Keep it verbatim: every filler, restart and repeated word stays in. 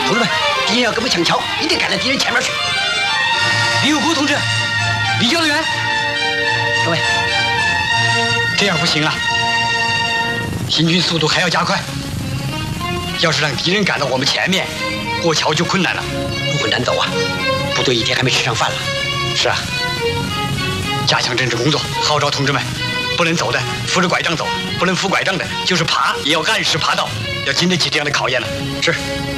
同志们，敌人要跟我抢桥，一定赶到敌人前面去。 李有国同志，离教导员， 各位， 这样不行啊！行军速度还要加快。要是让敌人赶到我们前面，过桥就困难了， 路很难走啊！部队一天还没吃上饭了。 是啊，加强政治工作，号召同志们，不能走的扶着拐杖走，不能扶拐杖的，就是爬也要按时爬到，要经得起这样的考验了。 是。